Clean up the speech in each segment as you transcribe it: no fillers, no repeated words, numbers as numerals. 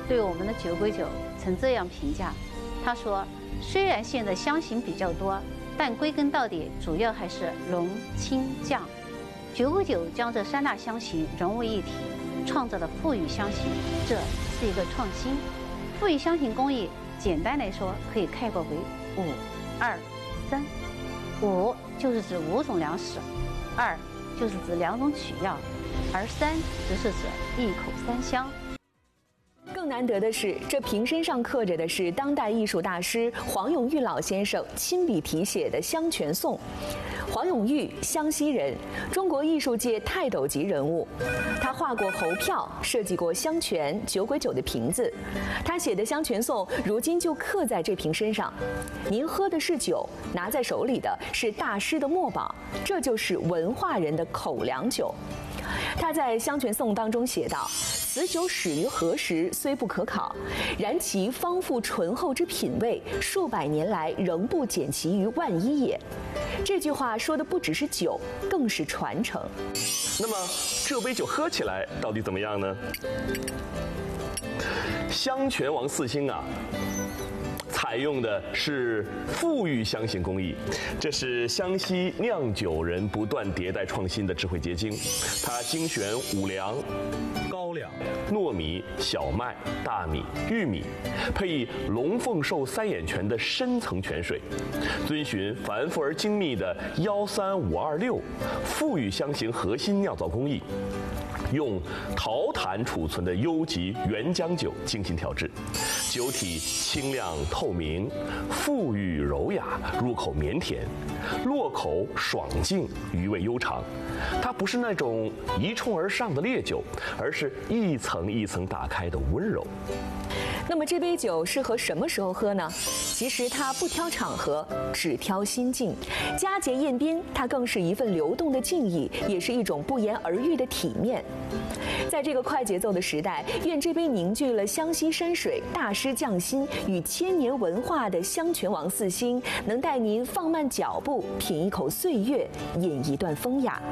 对我们的酒鬼酒曾这样评价，他说：“虽然现在香型比较多，但归根到底，主要还是浓、清、降。酒鬼酒将这3大香型融为一体，创造了馥郁香型，这是一个创新。馥郁香型工艺，简单来说可以概括为5、2、3。5就是指5种粮食，2就是指2种曲药，而3则是指一口3香。” 更难得的是，这瓶身上刻着的是当代艺术大师黄永玉老先生亲笔题写的《香泉颂》。黄永玉，湘西人，中国艺术界泰斗级人物。他画过猴票，设计过香泉、酒鬼酒的瓶子。他写的《香泉颂》如今就刻在这瓶身上。您喝的是酒，拿在手里的是大师的墨宝，这就是文化人的口粮酒。他在《香泉颂》当中写道：“此酒始于何时，虽不可考，然其丰富醇厚之品味，数百年来仍不减其于万一也。”这句话说的不只是酒，更是传承。 那么这杯酒喝起来到底怎么样呢？香泉王4星啊，采用的是馥郁香型工艺，这是湘西酿酒人不断迭代创新的智慧结晶。它精选5粮、高粱、糯米、小麦、大米、玉米，配以龙凤寿3眼泉的深层泉水，遵循繁复而精密的13526馥郁香型核心酿造工艺。用陶坛储存的优级原浆酒精心调制，酒体清亮透明，馥郁柔雅，入口绵甜，落口爽净，余味悠长。它不是那种一冲而上的烈酒，而是一层一层打开的温柔。 那么这杯酒适合什么时候喝呢？其实它不挑场合，只挑心境。佳节宴宾，它更是一份流动的敬意，也是一种不言而喻的体面。在这个快节奏的时代，愿这杯凝聚了湘西山水、大师匠心与千年文化的香泉王4星，能带您放慢脚步，品一口岁月，饮一段风雅。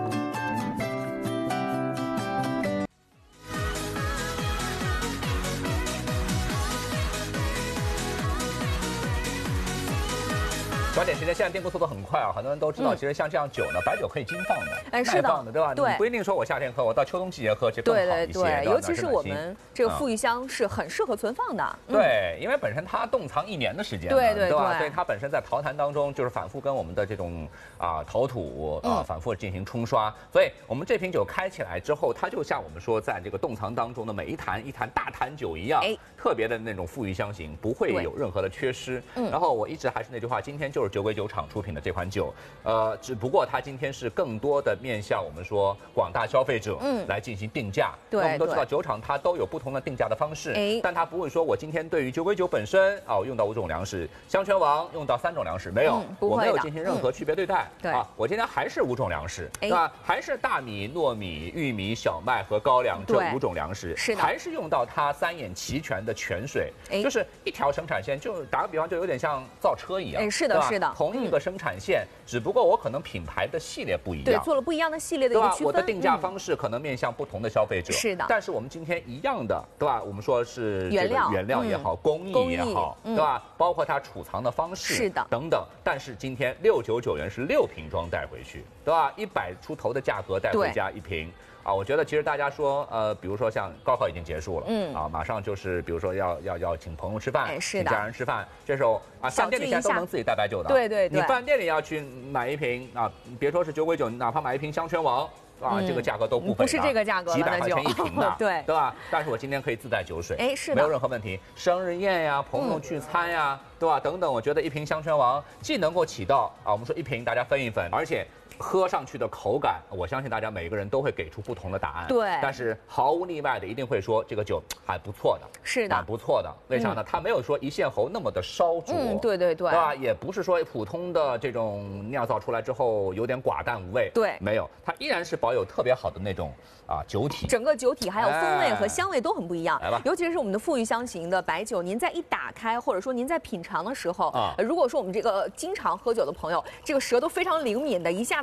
抓紧时间，现在订购速度很快啊！很多人都知道，其实像这样酒呢，白酒可以经放的， 哎，是的， 耐放的，对吧？ 对， 你不一定说我夏天喝，我到秋冬季节喝就更好一些。 对，尤其是我们这个馥郁香是很适合存放的。 对，因为本身它冻藏1年的时间，对吧？所以它本身在陶坛当中就是反复跟我们的这种陶土反复进行冲刷，所以我们这瓶酒开起来之后，它就像我们说在这个冻藏当中的每一坛大坛酒一样，特别的那种馥郁香型，不会有任何的缺失。然后我一直还是那句话，今天就是酒鬼酒厂出品的这款酒，只不过它今天是更多的面向我们说广大消费者来进行定价。 对， 我们都知道酒厂它都有不同的定价的方式，但它不会说我今天对于酒鬼酒本身我用到5种粮食，香泉王用到3种粮食，没有，我没有进行任何区别对待。 对我今天还是5种粮食，对吧？还是大米、糯米、玉米、小麦和高粱这5种粮食， 是的， 还是用到它3眼齐全的泉水，就是一条生产线，就打个比方，就有点像造车一样， 是的，是的， 同一个生产线，只不过我可能品牌的系列不一样， 对，做了不一样的系列的一个区分， 我的定价方式可能面向不同的消费者， 是的。 但是我们今天一样的，对吧？我们说是原料也好，工艺也好，对吧？包括它储藏的方式， 是的， 等等。但是今天699元是6瓶装带回去，对吧？100出头的价格带回家1瓶。我觉得其实大家说，比如说像高考已经结束了，马上就是比如说要请朋友吃饭，请家人吃饭，这时候饭店里现在都能自己带白酒的， 对， 你饭店里要去买一瓶别说是酒鬼酒，哪怕买一瓶香泉王。这个价格都不菲， 不是这个价格， 几百块钱1瓶的， 对吧？但是我今天可以自带酒水， 是的， 没有任何问题。生日宴呀，朋友聚餐呀，对吧？等等，我觉得1瓶香泉王既能够起到我们说1瓶大家分一分，而且喝上去的口感，我相信大家每个人都会给出不同的答案。 对， 但是毫无例外的一定会说这个酒还不错的， 是的， 不错的。为啥呢？它没有说一线喉那么的烧灼， 对， 对吧？也不是说普通的这种酿造出来之后有点寡淡无味， 对， 没有，它依然是保有特别好的那种酒体， 整个酒体还有风味和香味都很不一样。 来吧， 尤其是我们的馥郁香型的白酒，您在一打开或者说您在品尝的时候，如果说我们这个经常喝酒的朋友，这个舌头非常灵敏的，一下子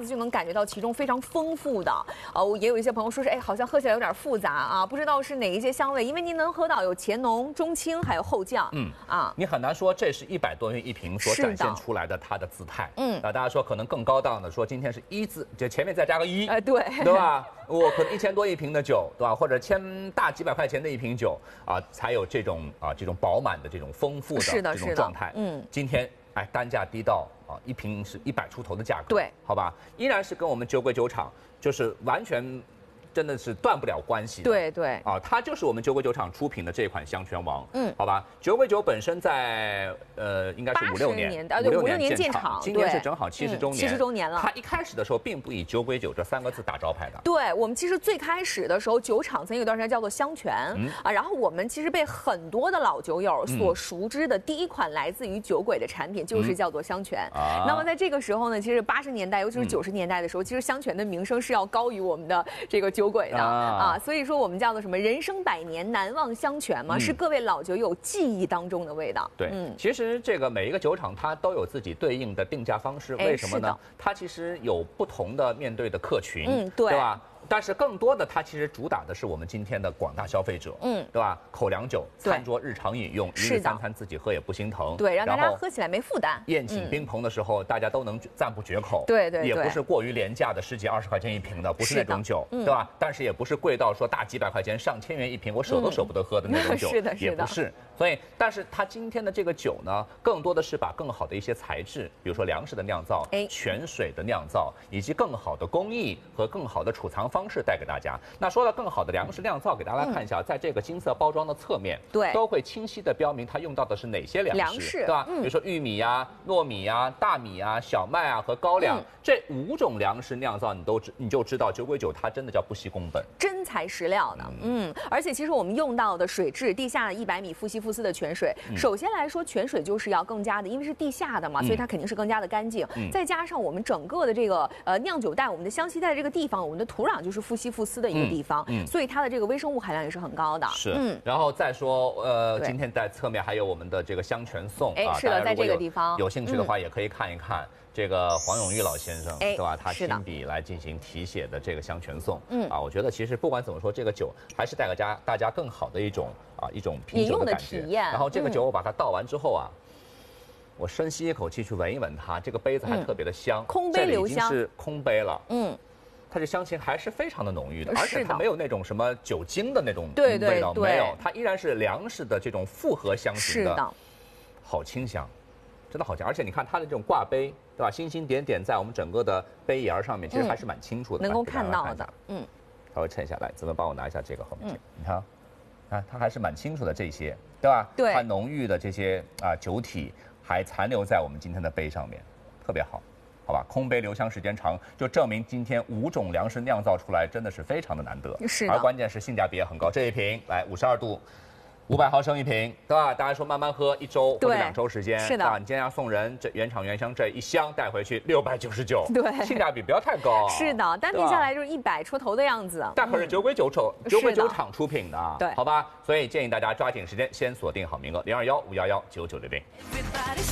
子就能感觉到其中非常丰富的。也有一些朋友说是，哎，好像喝起来有点复杂啊，不知道是哪一些香味，因为您能喝到有前浓、中清，还有后酱。你很难说这是100多元一瓶所展现出来的它的姿态。大家说可能更高档的说今天是1字，就前面再加个1，对吧？我可能1000多一瓶的酒，对吧？或者大几百块钱的一瓶酒啊，才有这种饱满的这种丰富的这种状态。今天单价低到一瓶是100出头的价格，对，好吧，依然是跟我们酒鬼酒厂就是完全。真的是断不了关系的，对它就是我们酒鬼酒厂出品的这款香泉王，好吧，酒鬼酒本身在应该是56年建厂，今年是正好70周年了。它一开始的时候并不以酒鬼酒这3个字打招牌的，对我们其实最开始的时候，酒厂曾经有段时间叫做香泉然后我们其实被很多的老酒友所熟知的第一款来自于酒鬼的产品就是叫做香泉。那么在这个时候呢，其实80年代尤其是90年代的时候，其实香泉的名声是要高于我们的这个酒鬼的所以说我们叫做什么人生100年难忘香泉嘛，是各位老酒友记忆当中的味道。对，其实这个每一个酒厂它都有自己对应的定价方式，为什么呢？它其实有不同的面对的客群，对吧？但是更多的，它其实主打的是我们今天的广大消费者，对吧？口粮酒，餐桌日常饮用，一日3餐自己喝也不心疼，对，让大家喝起来没负担。宴请宾朋的时候，大家都能赞不绝口，对，也不是过于廉价的10几20块钱一瓶的，不是那种酒，对吧？但是也不是贵到说大几百块钱、上千元一瓶，我舍都舍不得喝的那种酒，也不是。所以，但是它今天的这个酒呢，更多的是把更好的一些材质，比如说粮食的酿造、泉水的酿造，以及更好的工艺和更好的储藏方式带给大家。那说到更好的粮食酿造，给大家看一下，在这个金色包装的侧面，都会清晰的标明它用到的是哪些粮食，对吧？比如说玉米呀、糯米呀、大米呀、小麦啊和高粱，这5种粮食酿造，你就知道酒鬼酒它真的叫不惜工本，真材实料的。而且其实我们用到的水质，地下100米富硒富斯的泉水，首先来说泉水就是要更加的，因为是地下的嘛，所以它肯定是更加的干净。再加上我们整个的这个酿酒带，我们的香气带这个地方，我们的土壤就是富硒富斯的一个地方，所以它的这个微生物含量也是很高的。是，然后再说今天在侧面还有我们的这个香泉颂，是的，在这个地方有兴趣的话也可以看一看。这个黄永玉老先生，对吧？他亲笔来进行题写的这个香泉颂，我觉得其实不管怎么说，这个酒还是带给大家更好的一种品酒的感觉。然后这个酒我把它倒完之后我深吸一口气去闻一闻它，这个杯子还特别的香，空杯留香，是空杯了，它这香气还是非常的浓郁的，而且它没有那种什么酒精的那种味道，没有，它依然是粮食的这种复合香型的，好清香。真的好香，而且你看它的这种挂杯，对吧？星星点点在我们整个的杯沿上面，其实还是蛮清楚的，能够看到的。稍微衬下来，咱们帮我拿一下这个后面，你看，它还是蛮清楚的这些，对吧？对，它浓郁的这些酒体还残留在我们今天的杯上面，特别好，好吧？空杯留香时间长，就证明今天5种粮食酿造出来真的是非常的难得，是的。而关键是性价比也很高，这一瓶来52度。500毫升一瓶，对吧？大家说慢慢喝，1周或者2周时间，是的。你今天要送人这原厂原香这一箱带回去699，对，性价比不要太高。是的，单瓶下来就是100出头的样子。但可是酒鬼酒厂出品的，对，好吧？所以建议大家抓紧时间，先锁定好名额，021-511-9960。